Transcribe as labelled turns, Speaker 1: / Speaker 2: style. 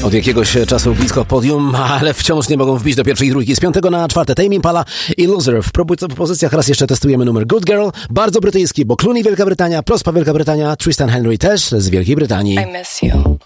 Speaker 1: Od jakiegoś czasu blisko podium, ale wciąż nie mogą wbić do pierwszej trójki. Z 5 na 4 Tame Impala i Loser. W pozycjach raz jeszcze testujemy numer Good Girl, bardzo brytyjski, bo Clooney Wielka Brytania, Prospa Wielka Brytania, Tristan Henry też z Wielkiej Brytanii.
Speaker 2: I miss you.